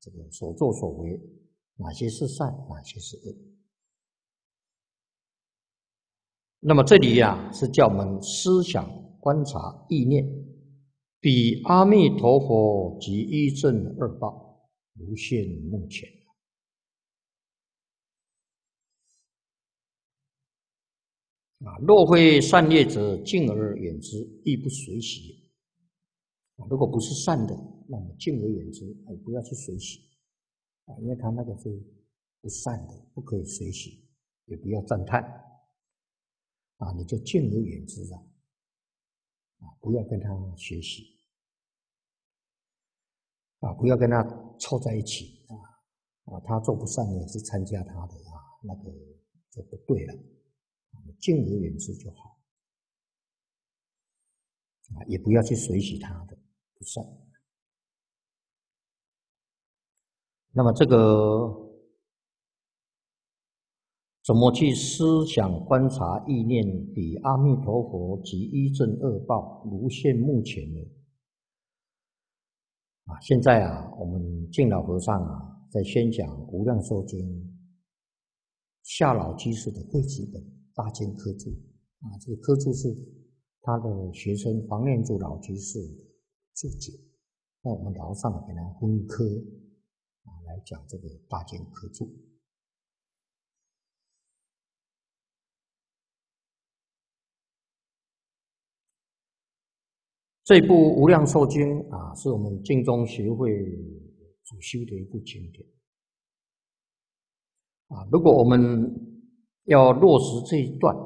这个所作所为，哪些是善，哪些是恶。那么这里是叫我们思想、观察、意念，比阿弥陀佛及一正二报，如现目前。若非善业者，敬而远之，亦不随喜。如果不是善的，那么敬而远之，不要去随喜，因为他那个是不善的，不可以随喜，也不要赞叹，你就敬而远之不要跟他学习，不要跟他凑在一起他做不善，你也是参加他的那个就不对了，敬而远之就好，也不要去随喜他的不善。那么这个怎么去思想、观察、意念，比阿弥陀佛及一正二报，如现目前呢？现在我们净老和尚在宣讲《无量寿经》夏老居士的汇集本大经科注这个科注是他的学生黄念祖老居士注解，那我们老和尚给他分科来讲这个大经科注。这部《无量寿经》是我们净宗学会主修的一部经典如果我们要落实这一段，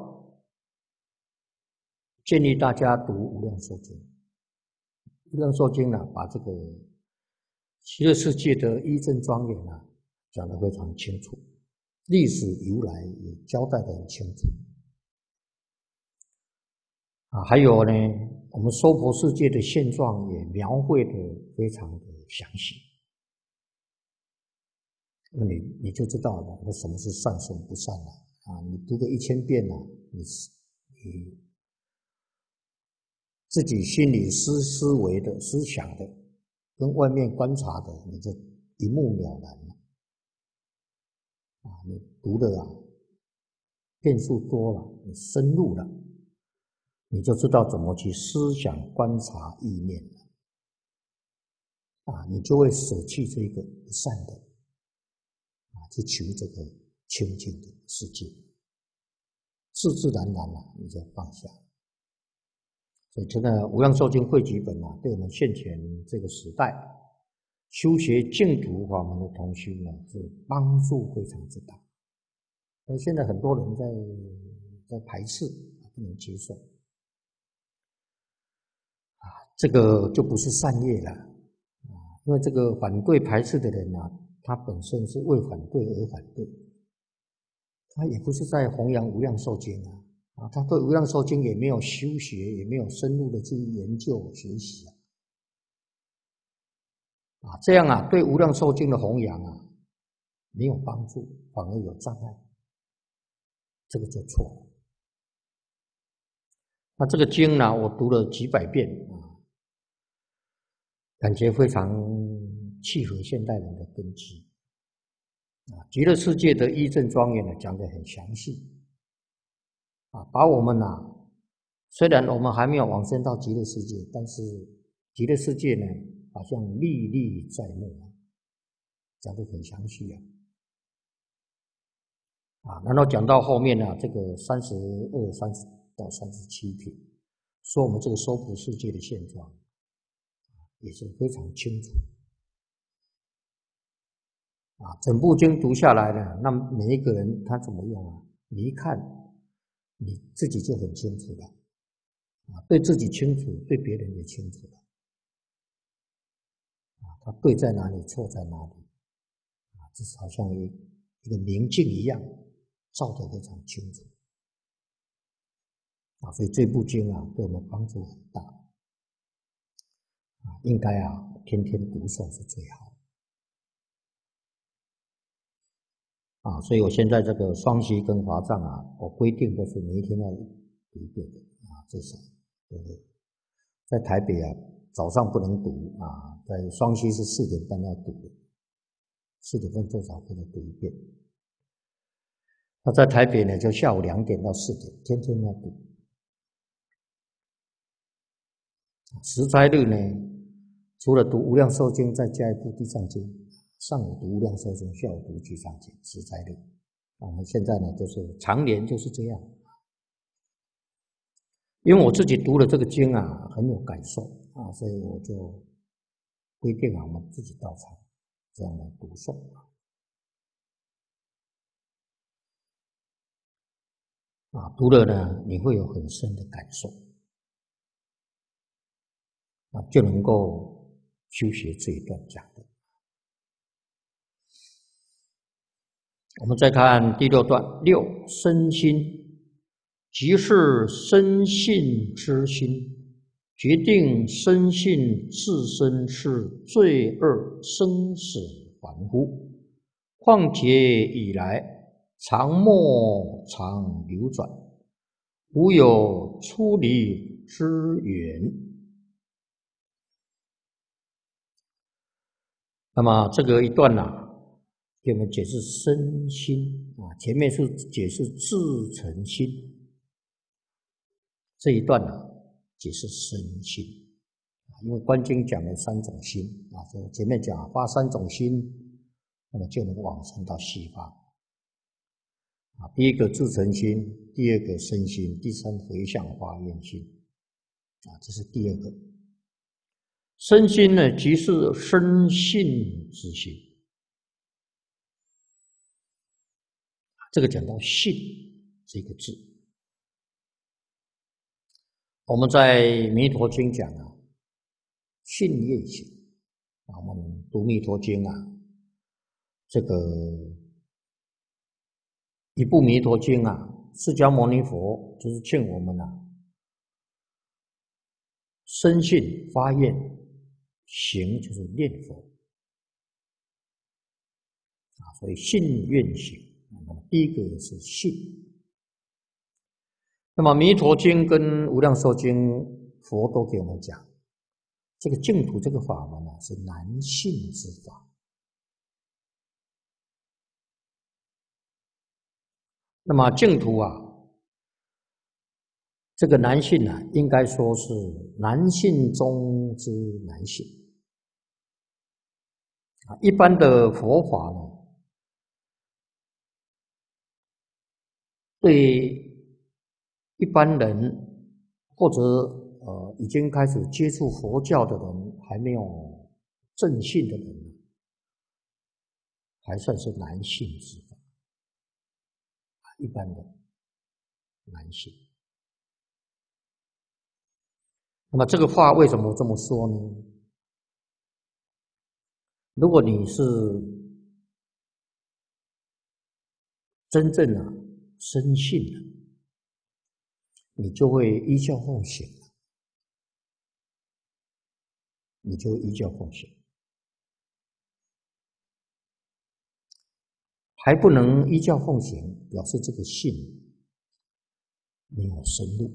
建议大家读《无量寿经》。《无量寿经》把这个极乐世界的一正庄严讲得非常清楚，历史由来也交代得很清楚还有呢，我们娑婆世界的现状也描绘得非常的详细。那你就知道了，什么是善，什么不善了你读个1000遍你自己心里思维的、思想的，跟外面观察的，你就一目了然了你读的遍数多了，你深入了，你就知道怎么去思想、观察、意念了你就会舍弃这个不善的去求这个清净的世界，自自然然你就放下。所以这个《无量寿经》汇集本对我们现前这个时代修学净土法门的同修是帮助非常之大。而现在很多人在排斥不能接受这个就不是善业了因为这个反对排斥的人他本身是为反对而反对，他也不是在弘扬无量寿经他对无量寿经也没有修学，也没有深入的去研究学习这样对无量寿经的弘扬没有帮助，反而有障碍，这个就错了。那这个经我读了几百遍感觉非常契合现代人的根基极乐世界的一正庄严讲得很详细把我们虽然我们还没有往生到极乐世界，但是极乐世界呢好像历历在目讲得很详细然后讲到后面这个32、30到37品，说我们这个娑婆世界的现状也是非常清楚整部经读下来呢，那每一个人他怎么样你一看你自己就很清楚了对自己清楚，对别人也清楚了他对在哪里，错在哪里这是好像一个明镜一样照得非常清楚所以这部经对我们帮助很大应该天天读诵是最好所以我现在这个双溪跟华藏我规定都是每一天要读一遍的至少对不对？在台北早上不能读在双溪是4点半要读的 4点钟最少给他读一遍。他在台北呢，就下午2点到4点，天天要读。十斋日呢，除了读《无量寿经》，再加一部《地藏经》，上午读《无量寿经》，下午读《地藏经》，十斋日。我们现在呢，就是常年就是这样。因为我自己读了这个经啊，很有感受啊，所以我就规定我们自己道场这样来读诵。读了呢，你会有很深的感受，就能够修学这一段讲的。我们再看第6段，6身心。即是身性之心，决定身性自身是罪恶生死凡夫，况且以来常莫常流转，无有出离之缘。那么这个一段给我们解释身心前面是解释自成心。这一段解释身心，因为观经讲了3种心所以前面讲发3种心，那么就能往生到西方。第一个自成心，第二个身心，第三回向发愿心这是第二个。身心呢，即是生性之心。这个讲到性这个字。我们在《弥陀经》讲性业行我们读《弥陀经》这个一部《弥陀经》释迦牟尼佛就是劝我们生信发愿，行就是念佛所以信愿行。那么第一个是信。那么《弥陀经》跟《无量寿经》，佛都给我们讲，这个净土这个法门是难信之法。那么净土这个难信应该说是难信中之难信。一般的佛法对一般人或者已经开始接触佛教的人，还没有正信的人，还算是难信之法。一般的难信。那么这个话为什么这么说呢？如果你是真正深信你就会依教奉行，你就依教奉行。还不能依教奉行，表示这个信没有深入。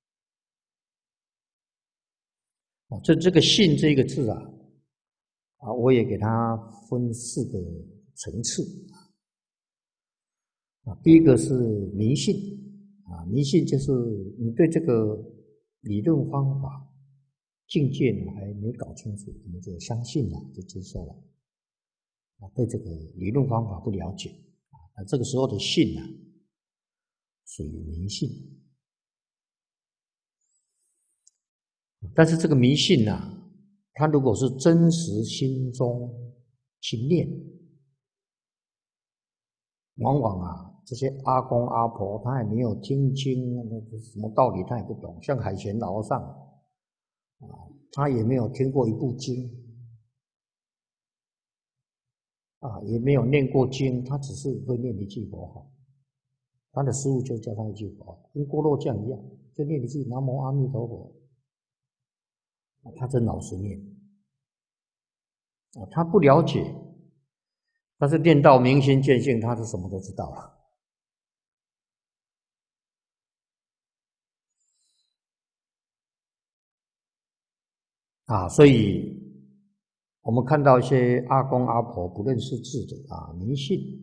这个信这个字我也给它分4个层次第一个是迷信迷信就是你对这个理论方法境界还没搞清楚，你就相信就接受了对这个理论方法不了解这个时候的信属于迷信。但是这个迷信他如果是真实心中去念，往往这些阿公阿婆他也没有听经，什么道理他也不懂，像海贤老和尚他也没有听过一部经也没有念过经，他只是会念一句佛号，他的师父就教他一句佛号，跟锅肉酱一样，就念一句南无阿弥陀佛他真老实念他不了解，但是念到明心见性，他是什么都知道了所以我们看到一些阿公阿婆不认识字的迷信。